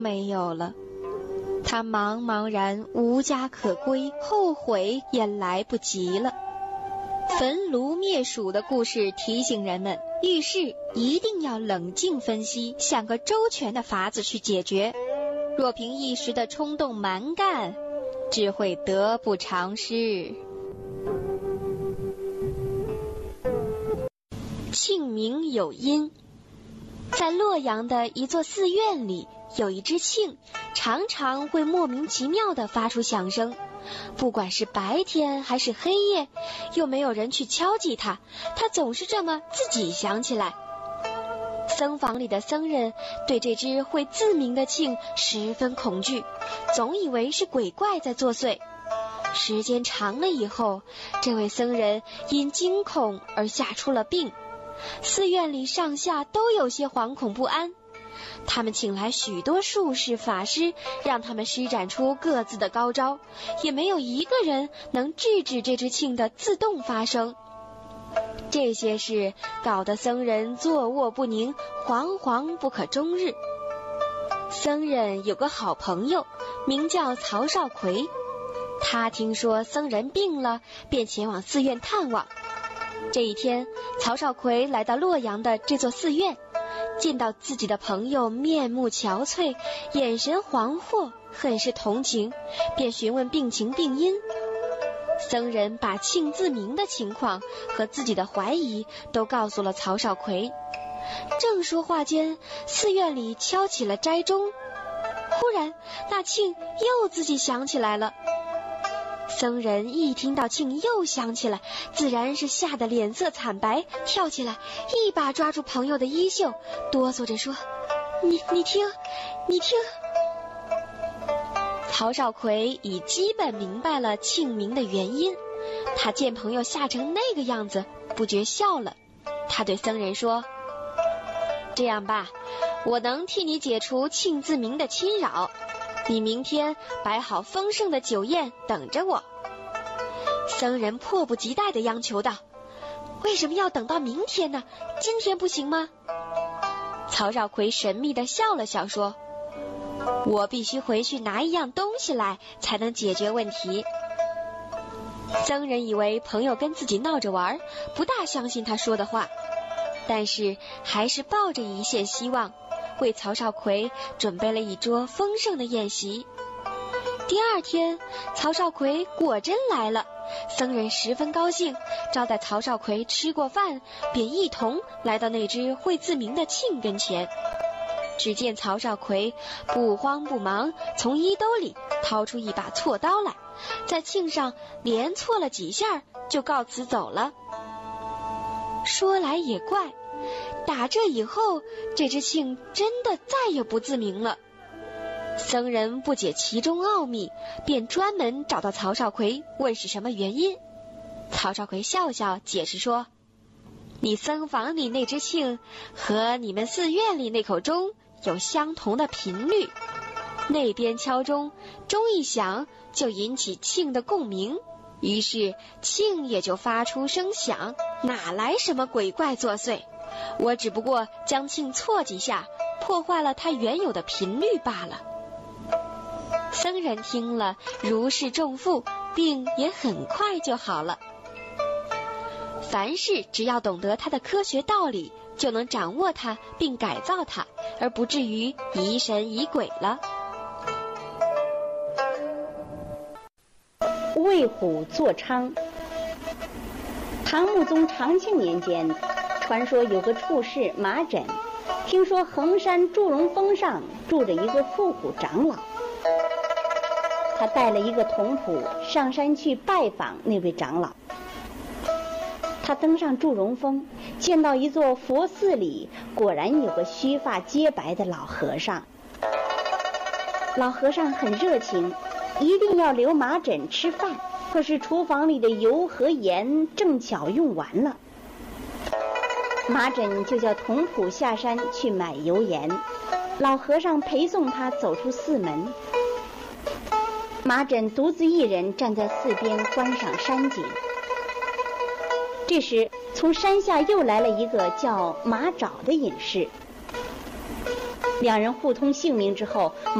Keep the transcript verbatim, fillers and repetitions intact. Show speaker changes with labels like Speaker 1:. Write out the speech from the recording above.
Speaker 1: 没有了。他茫茫然无家可归，后悔也来不及了。焚炉灭蜀的故事提醒人们，遇事一定要冷静分析，想个周全的法子去解决。若凭一时的冲动蛮干，只会得不偿失。庆明有因。在洛阳的一座寺院里，有一只磬，常常会莫名其妙地发出响声，不管是白天还是黑夜，又没有人去敲击它，它总是这么自己响起来。僧房里的僧人对这只会自鸣的磬十分恐惧，总以为是鬼怪在作祟。时间长了以后，这位僧人因惊恐而吓出了病，寺院里上下都有些惶恐不安。他们请来许多术士法师，让他们施展出各自的高招，也没有一个人能制止这只磬的自动发声。这些事搞得僧人坐卧不宁，惶惶不可终日。僧人有个好朋友，名叫曹少奎，他听说僧人病了，便前往寺院探望。这一天，曹少奎来到洛阳的这座寺院，见到自己的朋友面目憔悴，眼神惶惑，很是同情，便询问病情病因。僧人把磬自鸣的情况和自己的怀疑都告诉了曹少奎。正说话间，寺院里敲起了斋钟，忽然那磬又自己响起来了。僧人一听到磬又响起来，自然是吓得脸色惨白，跳起来一把抓住朋友的衣袖，哆嗦着说：你你听你听。曹少奎已基本明白了磬鸣的原因，他见朋友吓成那个样子，不觉笑了。他对僧人说：这样吧，我能替你解除磬自鸣的侵扰，你明天摆好丰盛的酒宴等着我。僧人迫不及待地央求道：为什么要等到明天呢？今天不行吗？曹少奎神秘地笑了笑说：我必须回去拿一样东西来，才能解决问题。僧人以为朋友跟自己闹着玩，不大相信他说的话，但是还是抱着一线希望，为曹少奎准备了一桌丰盛的宴席。第二天，曹少奎果真来了，僧人十分高兴，招待曹少奎吃过饭，便一同来到那只会自鸣的磬跟前。只见曹少奎不慌不忙，从衣兜里掏出一把锉刀来，在磬上连锉了几下，就告辞走了。说来也怪，打这以后，这只磬真的再也不自鸣了。僧人不解其中奥秘，便专门找到曹少奎问是什么原因。曹少奎笑笑解释说：你僧房里那只磬和你们寺院里那口钟有相同的频率，那边敲钟，钟一响就引起磬的共鸣，于是磬也就发出声响，哪来什么鬼怪作祟？我只不过将磬错几下，破坏了它原有的频率罢了。僧人听了如释重负，病也很快就好了。凡事只要懂得它的科学道理，就能掌握它并改造它，而不至于疑神疑鬼了。
Speaker 2: 为虎作伥。唐穆宗长庆年间，传说有个处士马缜，听说衡山祝融峰上住着一个富虎长老，他带了一个童仆上山去拜访那位长老。他登上祝融峰，见到一座佛寺里果然有个须发皆白的老和尚。老和尚很热情，一定要留马缜吃饭，可是厨房里的油和盐正巧用完了。马缜就叫童仆下山去买油盐，老和尚陪送他走出寺门。马缜独自一人站在寺边观赏山景。这时从山下又来了一个叫马爪的隐士。 两人互通姓名之后，